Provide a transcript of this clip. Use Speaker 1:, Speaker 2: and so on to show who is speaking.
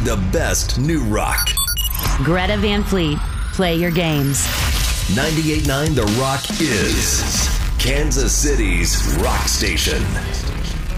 Speaker 1: the best new rock.
Speaker 2: Greta Van Fleet, play your games.
Speaker 1: 98.9 The Rock is Kansas City's rock station.